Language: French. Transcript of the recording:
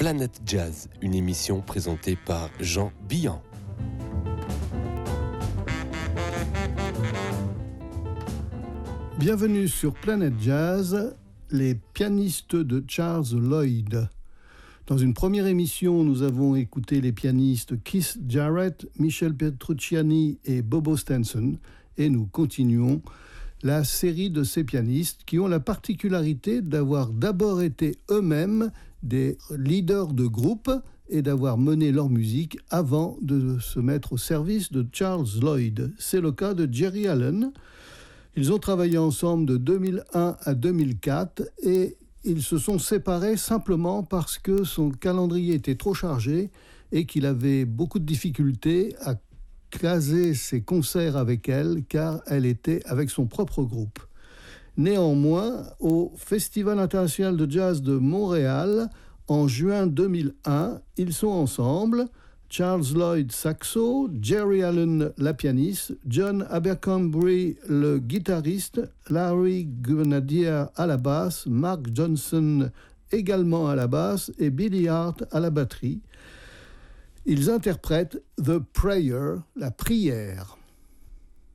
Planète Jazz, une émission présentée par Jean Billan. Bienvenue sur Planète Jazz, les pianistes de Charles Lloyd. Dans une première émission, nous avons écouté les pianistes Keith Jarrett, Michel Petrucciani et Bobo Stenson, et nous continuons la série de ces pianistes qui ont la particularité d'avoir d'abord été eux-mêmes des leaders de groupe et d'avoir mené leur musique avant de se mettre au service de Charles Lloyd. C'est le cas de Jerry Allen. Ils ont travaillé ensemble de 2001 à 2004 et ils se sont séparés simplement parce que son calendrier était trop chargé et qu'il avait beaucoup de difficultés à caser ses concerts avec elle car elle était avec son propre groupe. Néanmoins, au Festival international de jazz de Montréal, en juin 2001, ils sont ensemble, Charles Lloyd saxo, Jerry Allen la pianiste, John Abercrombie le guitariste, Larry Grenadier à la basse, Mark Johnson également à la basse et Billy Hart à la batterie. Ils interprètent The Prayer, la prière.